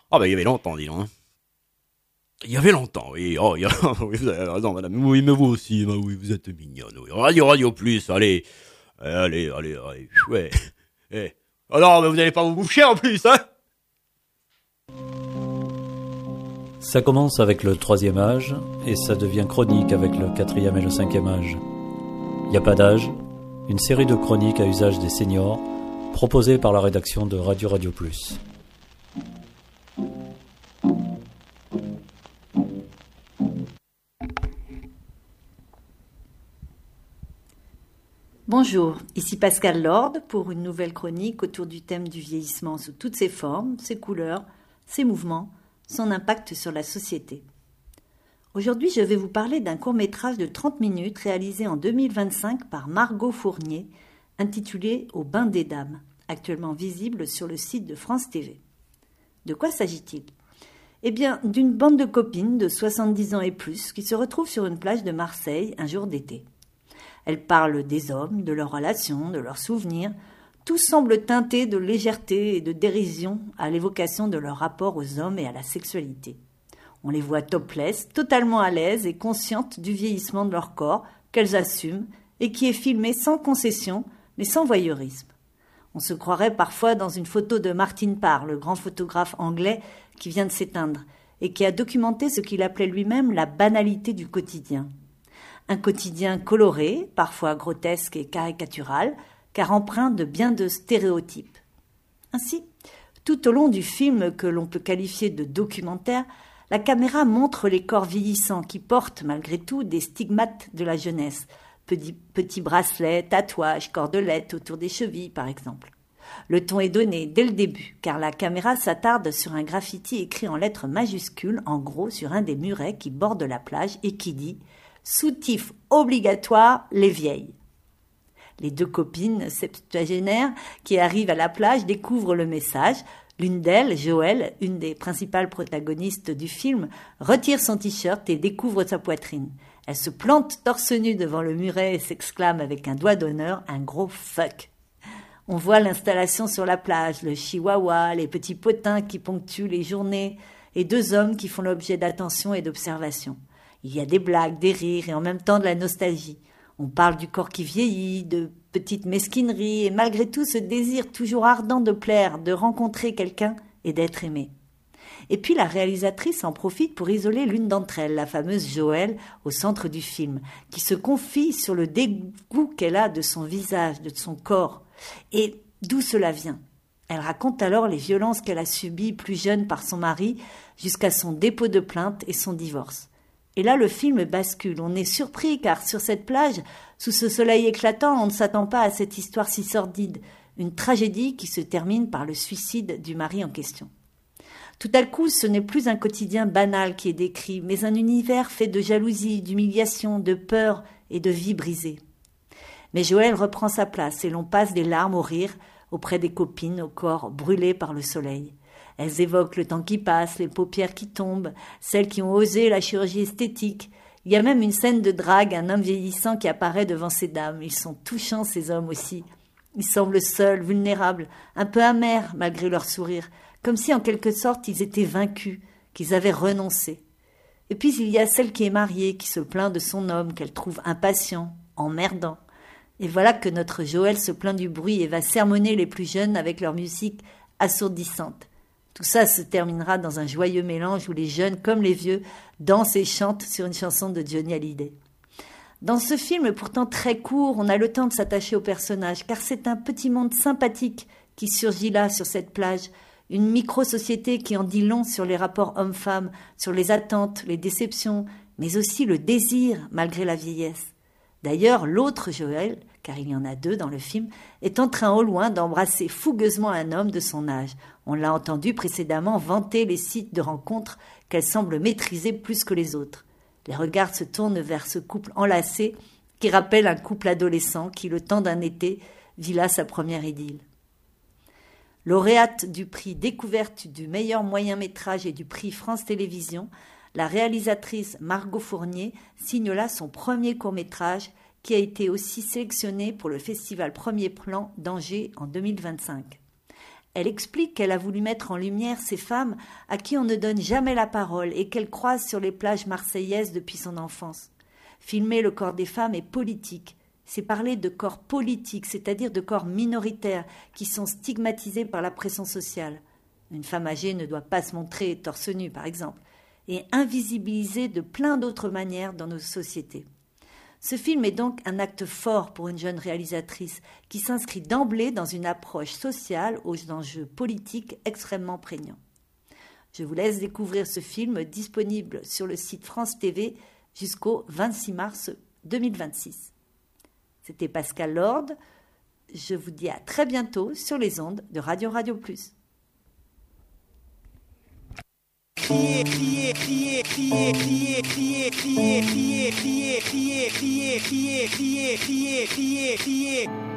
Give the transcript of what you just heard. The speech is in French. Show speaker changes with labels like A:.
A: Ah bah il y avait longtemps, dis donc. Hein. Il y avait longtemps, oui. Oh, oui, vous avez raison, madame. Oui, mais vous aussi, bah oui, vous êtes mignonne. Oui. Radio Plus, allez. Allez. Ouais. Eh. Oh non, mais vous n'allez pas vous boucher en plus, hein.
B: Ça commence avec le 3e âge et ça devient chronique avec le 4e et le 5e âge. Il n'y a pas d'âge, une série de chroniques à usage des seniors proposées par la rédaction de Radio Plus.
C: Bonjour, ici Pascal Lord pour une nouvelle chronique autour du thème du vieillissement sous toutes ses formes, ses couleurs, ses mouvements, son impact sur la société. Aujourd'hui, je vais vous parler d'un court-métrage de 30 minutes réalisé en 2025 par Margot Fournier, intitulé Au bain des dames, actuellement visible sur le site de France TV. De quoi s'agit-il ? Eh bien, d'une bande de copines de 70 ans et plus qui se retrouvent sur une plage de Marseille un jour d'été. Elles parlent des hommes, de leurs relations, de leurs souvenirs. Tout semble teinté de légèreté et de dérision à l'évocation de leur rapport aux hommes et à la sexualité. On les voit topless, totalement à l'aise et conscientes du vieillissement de leur corps qu'elles assument et qui est filmé sans concession mais sans voyeurisme. On se croirait parfois dans une photo de Martin Parr, le grand photographe anglais qui vient de s'éteindre et qui a documenté ce qu'il appelait lui-même la banalité du quotidien. Un quotidien coloré, parfois grotesque et caricatural, car empreint de bien de stéréotypes. Ainsi, tout au long du film que l'on peut qualifier de documentaire, la caméra montre les corps vieillissants qui portent malgré tout des stigmates de la jeunesse, petits bracelets, tatouages, cordelettes autour des chevilles par exemple. Le ton est donné dès le début, car la caméra s'attarde sur un graffiti écrit en lettres majuscules, en gros sur un des murets qui bordent la plage et qui dit « Soutif obligatoire, les vieilles ». Les deux copines septuagénaires qui arrivent à la plage découvrent le message. L'une d'elles, Joëlle, une des principales protagonistes du film, retire son t-shirt et découvre sa poitrine. Elle se plante torse nu devant le muret et s'exclame avec un doigt d'honneur un gros fuck. On voit l'installation sur la plage, le chihuahua, les petits potins qui ponctuent les journées et deux hommes qui font l'objet d'attention et d'observation. Il y a des blagues, des rires et en même temps de la nostalgie. On parle du corps qui vieillit, de petites mesquineries et malgré tout ce désir toujours ardent de plaire, de rencontrer quelqu'un et d'être aimé. Et puis la réalisatrice en profite pour isoler l'une d'entre elles, la fameuse Joëlle, au centre du film, qui se confie sur le dégoût qu'elle a de son visage, de son corps, et d'où cela vient. Elle raconte alors les violences qu'elle a subies plus jeune par son mari, jusqu'à son dépôt de plainte et son divorce. Et là, le film bascule. On est surpris car sur cette plage, sous ce soleil éclatant, on ne s'attend pas à cette histoire si sordide. Une tragédie qui se termine par le suicide du mari en question. Tout à coup, ce n'est plus un quotidien banal qui est décrit, mais un univers fait de jalousie, d'humiliation, de peur et de vie brisée. Mais Joëlle reprend sa place et l'on passe des larmes au rire auprès des copines au corps brûlé par le soleil. Elles évoquent le temps qui passe, les paupières qui tombent, celles qui ont osé la chirurgie esthétique. Il y a même une scène de drague, un homme vieillissant qui apparaît devant ces dames. Ils sont touchants, ces hommes aussi. Ils semblent seuls, vulnérables, un peu amers malgré leur sourire, comme si en quelque sorte ils étaient vaincus, qu'ils avaient renoncé. Et puis il y a celle qui est mariée, qui se plaint de son homme, qu'elle trouve impatient, emmerdant. Et voilà que notre Joëlle se plaint du bruit et va sermonner les plus jeunes avec leur musique assourdissante. Tout ça se terminera dans un joyeux mélange où les jeunes comme les vieux dansent et chantent sur une chanson de Johnny Hallyday. Dans ce film pourtant très court, on a le temps de s'attacher aux personnages car c'est un petit monde sympathique qui surgit là sur cette plage, une micro-société qui en dit long sur les rapports hommes-femmes, sur les attentes, les déceptions, mais aussi le désir malgré la vieillesse. D'ailleurs, l'autre Joëlle, car il y en a deux dans le film, est en train au loin d'embrasser fougueusement un homme de son âge. On l'a entendu précédemment vanter les sites de rencontres qu'elle semble maîtriser plus que les autres. Les regards se tournent vers ce couple enlacé qui rappelle un couple adolescent qui, le temps d'un été, vit là sa première idylle. Lauréate du prix Découverte du meilleur moyen-métrage et du prix France Télévisions, la réalisatrice Margot Fournier signe là son premier court-métrage qui a été aussi sélectionné pour le festival Premier Plan d'Angers en 2025. Elle explique qu'elle a voulu mettre en lumière ces femmes à qui on ne donne jamais la parole et qu'elle croise sur les plages marseillaises depuis son enfance. Filmer le corps des femmes est politique. C'est parler de corps politiques, c'est-à-dire de corps minoritaires qui sont stigmatisés par la pression sociale. Une femme âgée ne doit pas se montrer torse nu, par exemple, et invisibilisée de plein d'autres manières dans nos sociétés. Ce film est donc un acte fort pour une jeune réalisatrice qui s'inscrit d'emblée dans une approche sociale aux enjeux politiques extrêmement prégnants. Je vous laisse découvrir ce film disponible sur le site France TV jusqu'au 26 mars 2026. C'était Pascal Lord. Je vous dis à très bientôt sur les ondes de Radio Plus.
D: Crier.